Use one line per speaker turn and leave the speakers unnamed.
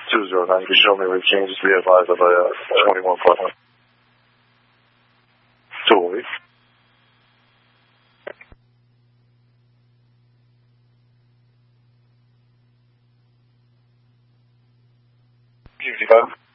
209, you show me with Kansas, be advised of a 21 plus 1. 208. G55.